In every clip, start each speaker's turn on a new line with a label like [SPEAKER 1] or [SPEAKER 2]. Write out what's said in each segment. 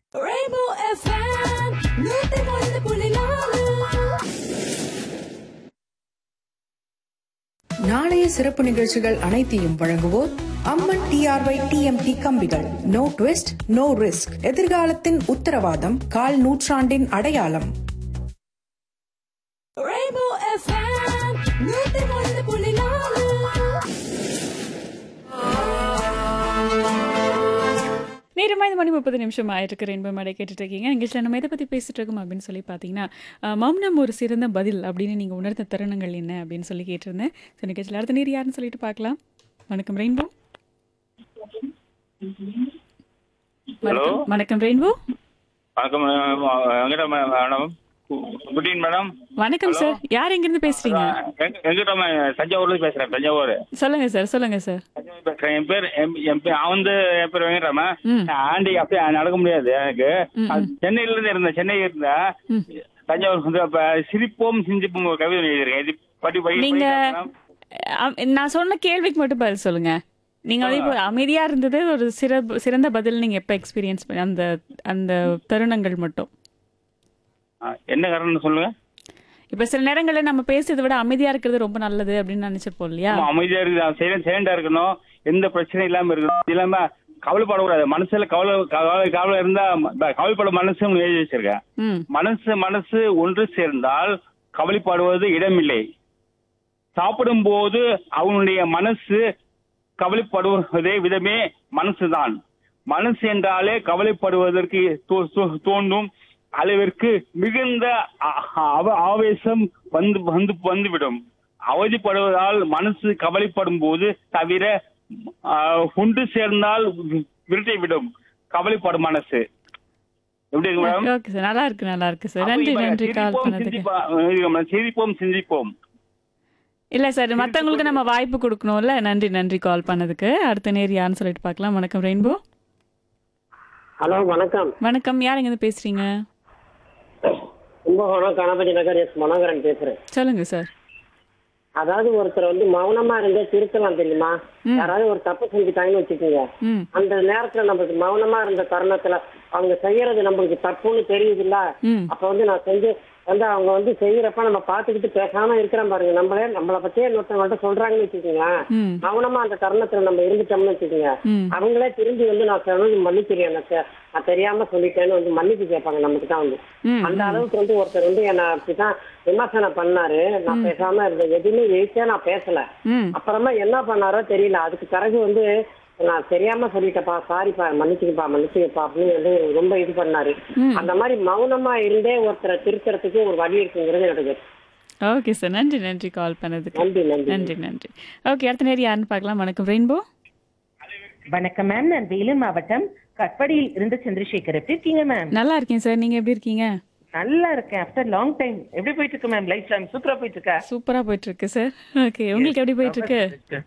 [SPEAKER 1] Rainbow FM 101.4
[SPEAKER 2] நாளைய சிறப்பு நிகழ்ச்சிகள் அனைத்தையும் வழங்குவோர் அம்மன் டிஆர்ஒய் டிஎம்டி கம்பிகள். No twist no risk. எதிர்காலத்தின் உத்தரவாதம், கால் நூற்றாண்டின் அடையாளம்.
[SPEAKER 1] Rainbow FM 101.4
[SPEAKER 3] நேரமாக 5:30 ஆயிருக்கு. ரெயின்போ மேடை கேட்டுட்டு இருக்கீங்க. நிகழ்ச்சியில் நம்ம எதை பற்றி பேசிட்டு இருக்கோம் அப்படின்னு சொல்லி பார்த்தீங்கன்னா, மௌனம் ஒரு சிறந்த பதில் அப்படின்னு நீங்கள் உணர்ந்த தருணங்கள் என்ன அப்படின்னு சொல்லி கேட்டிருந்தேன். ஸோ நிகழ்ச்சியில் அடுத்த நேர் யாருன்னு சொல்லிட்டு பார்க்கலாம். வணக்கம் ரெயின்போ. வணக்கம் ரெயின்போ.
[SPEAKER 4] வணக்கம் மேடம். Good evening madam.
[SPEAKER 3] வணக்கம் சார். யார் எங்கேருந்து பேசுறீங்க?
[SPEAKER 4] வெங்கடம் தஞ்சாவூர்ல பேசுறேன். தஞ்சாவூர்.
[SPEAKER 3] சொல்லுங்க சார். சொல்லுங்க சார்.
[SPEAKER 4] பேசுறேன். என் பேர் வெங்கடாம. ஆண்டி அப்படியே நடக்க முடியாது எனக்கு. சென்னையில இருந்து இருந்தேன். சென்னையில இருந்தேன். தஞ்சாவூர் வந்து சிரிப்போம் சிந்திப்போம் ஒரு கவிதை எழுதிருக்கேன். இது படி
[SPEAKER 3] நீங்க நான் சொன்ன கேள்விக்கு மட்டும் பதில் சொல்லுங்க. நீங்க வந்து இப்போ அமைதியா இருந்தது ஒரு சிறந்த பதில் நீங்க எப்ப எக்ஸ்பீரியன்ஸ் பண்ணி அந்த அந்த தருணங்கள் மட்டும்
[SPEAKER 4] என்ன காரணம் சொல்லுங்க.
[SPEAKER 3] இப்ப சில நேரங்களில் நம்ம பேசுறதை விட அமைதியா இருக்கிறது ரொம்ப நல்லது அப்படின்னு நினைச்சிருப்போம் இல்லையா?
[SPEAKER 4] அமைதியா இருக்கு, சைலண்டா இருக்கணும், எந்த பிரச்சனையும் இல்லாம இருக்கணும். இது இல்லாம கவலைப்படக்கூடாது. மனசுல கவலை இருந்தா கவலைப்பட மனசு எழுதி வச்சிருக்கேன். மனசு ஒன்று சேர்ந்தால் கவலைப்படுவது இடமில்லை. சாப்பிடும் போது அவனுடைய மனசு கவலைப்படுவதே விதமே மனசுதான். மனசு என்றாலே கவலைப்படுவதற்கு தோன்றும் அளவிற்கு மிகுந்த ஆவேசம் வந்துவிடும். அவதிப்படுவதால் மனசு கவலைப்படும் போது தவிர ஒன்று சேர்ந்தால் விரட்டை விடும் கவலைப்படும் மனசு. எப்படி இருக்கு மேடம்?
[SPEAKER 3] நல்லா இருக்கு சார். நன்றி கால் பண்ணதுக்கு.
[SPEAKER 4] சிந்திப்போம்.
[SPEAKER 3] இல்ல சார், மத்தவங்களுக்கு நம்ம வாய்ப்பு கொடுக்கணும்ல. நன்றி கால் பண்ணதுக்கு. அடுத்த நேர் யாருன்னு சொல்லிட்டு பார்க்கலாம். வணக்கம் ரெயின்போ.
[SPEAKER 5] ஹலோ வணக்கம்.
[SPEAKER 3] வணக்கம். யார் எங்க பேசுறீங்க?
[SPEAKER 5] கும்பகோணம் கணபதி நகர் எஸ் மனோகரன் பேசுறேன்.
[SPEAKER 3] சொல்லுங்க சார்.
[SPEAKER 5] அதாவது ஒருத்தர் வந்து மௌனமா இருந்தே திருத்தலாம் தெரியுமா? யாராவது ஒரு தப்பு செஞ்சுட்டாங்கன்னு வச்சுக்கோங்க, அந்த நேரத்துல நம்மளுக்கு மௌனமா இருந்த தருணத்துல அவங்க செய்யறது நம்மளுக்கு தப்புன்னு தெரியுது இல்ல, அப்ப வந்து நான் செஞ்சு வந்து அவங்க வந்து செய்யறப்ப நம்ம பாத்துக்கிட்டு பேசாம இருக்கிறோம் பாருங்க. நம்மளை பத்தியே இன்னொருத்தவங்கள்ட்ட சொல்றாங்கன்னு வச்சுக்கோங்க, மௌனமா அந்த தருணத்துல நம்ம இருந்துட்டோம்னு வச்சுக்கோங்க, அவங்களே திரும்பி வந்து நான் சொன்னது மன்னிக்கிறேன், நான் தெரியாம சொல்லிட்டேன்னு வந்து மன்னிப்பு கேட்பாங்க நமக்கு தான் வந்து. அந்த அளவுக்கு வந்து ஒருத்தர் வந்து என்ன அப்படிதான் விமர்சனம் பண்ணாரு. நான் பேசாம இருந்தேன், எதுவுமே எழுத்தே நான் பேசல. அப்புறமா என்ன பண்ணாரோ தெரியல. அதுக்கு பிறகு வந்து நான் தெரியாம சொல்லிட்டப்பா, சாரிப்பா, மன்னிச்சுக்கப்பா அப்படின்னு வந்து ரொம்ப இது பண்ணாரு. அந்த மாதிரி மௌனமா இருந்தே ஒருத்தரை திருத்தறதுக்கு ஒரு வழி இருக்குங்கிறது எனக்கு.
[SPEAKER 3] Okay sir. நன்றி கால் பண்ணதுக்கு. நன்றி. ஓகே, அடுத்த நேரம் யாருன்னு பார்க்கலாம். வணக்கம் ரெயின்போ.
[SPEAKER 6] வணக்கம் மேம். நான் வேலூர் மாவட்டம் கட்படியில் இருந்து சந்திரசேகர். எப்படி இருக்கீங்க மேம்?
[SPEAKER 3] நல்லா இருக்கேன் சார். நீங்க எப்படி இருக்கீங்க?
[SPEAKER 6] நல்லா இருக்கேன். After long time. எப்படி போயிட்டு இருக்கு மேம் லைஃப் டைம்? சூப்பரா போயிட்டு இருக்கா?
[SPEAKER 3] சூப்பரா போயிட்டு இருக்கு சார். ஓகே, உங்களுக்கு எப்படி போயிட்டு இருக்கு?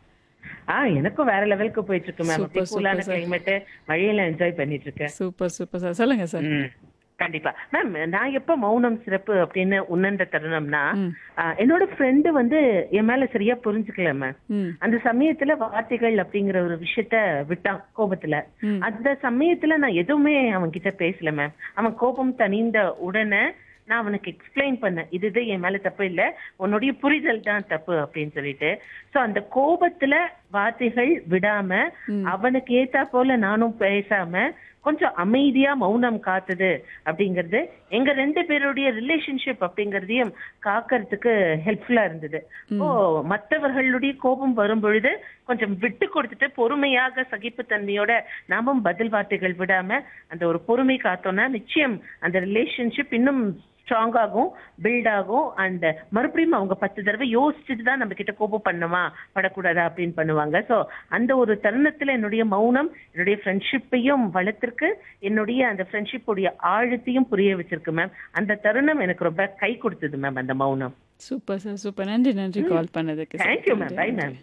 [SPEAKER 6] எனக்கும் வேற லெவலுக்கு போயிட்டு இருக்கு மேம். கூலான கிளைமேட், மழையில என்ஜாய் பண்ணிட்டு இருக்கேன்.
[SPEAKER 3] Super sir. சொல்லுங்க சார்.
[SPEAKER 6] கண்டிப்பா மேம். நான் எப்ப மௌனம் சிறப்பு அப்படின்னு உணர்ந்த தருணம்னா, என்னோட ஃப்ரெண்டு வந்து என் மேல சரியா புரிஞ்சுக்கல மேம். அந்த சமயத்துல வார்த்தைகள் அப்படிங்கிற ஒரு விஷயத்த விட்டான் கோபத்துல. அந்த சமயத்துல நான் எதுவுமே அவன் கிட்ட பேசல மேம். அவன் கோபம் தணிந்த உடனே நான் அவனுக்கு எக்ஸ்பிளைன் பண்ணேன், இது என் மேல தப்பு இல்ல, உன்னுடைய புரிதல் தான் தப்பு அப்படின்னு சொல்லிட்டு. சோ அந்த கோபத்துல வார்த்தைகள் விடாம அவனுக்கு ஏத்தா போல நானும் பேசாம கொஞ்சம் அமைதியா மௌனம் காத்துது அப்படிங்கிறது எங்க 2 பேருடைய ரிலேஷன்ஷிப் அப்படிங்கறதையும் காக்கிறதுக்கு ஹெல்ப்ஃபுல்லா இருந்தது. மற்றவர்களுடைய கோபம் வரும் பொழுது கொஞ்சம் விட்டு கொடுத்துட்டு பொறுமையாக சகிப்புத்தன்மையோட நாமும் பதில் வார்த்தைகள் விடாம அந்த ஒரு பொறுமை காத்தோம்னா நிச்சயம் அந்த ரிலேஷன்ஷிப் இன்னும் ஸ்ட்ராங் ஆகும், பில்ட் ஆகும். அண்ட் மறுபடியும் அவங்க 10 தடவை யோசிச்சுட்டு தான் நம்ம கிட்ட கோபம் பண்ணுமா படக்கூடாதா அப்படின்னு பண்ணுவாங்க. ஸோ அந்த ஒரு தருணத்துல என்னுடைய மௌனம் என்னுடைய ஃப்ரெண்ட்ஷிப்பையும் வளர்த்திருக்கு, என்னுடைய அந்த ஃப்ரெண்ட்ஷிப்புடைய ஆழத்தையும் புரிய வச்சிருக்கு மேம். அந்த தருணம் எனக்கு ரொம்ப கை கொடுத்தது மேம், அந்த மௌனம்.
[SPEAKER 3] Super sir. சூப்பர். நன்றி கால் பண்ணதுக்கு.
[SPEAKER 6] Thank you ma'am. By ma'am.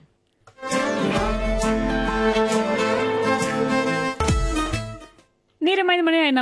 [SPEAKER 3] நேரம் 5 மணி